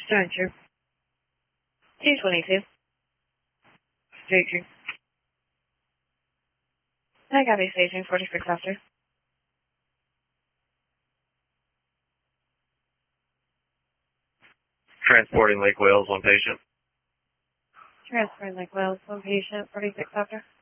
Juncture. 222. Victory. I got a staging 46 after. Transporting Lake Wales, one patient. Transferring Lake Wales, one patient, 46 after.